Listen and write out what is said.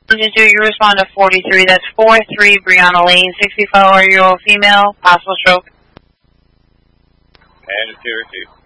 Engine 2, you respond to 43. That's 43 Brianna Lane, 64-year-old female, possible stroke. And 02.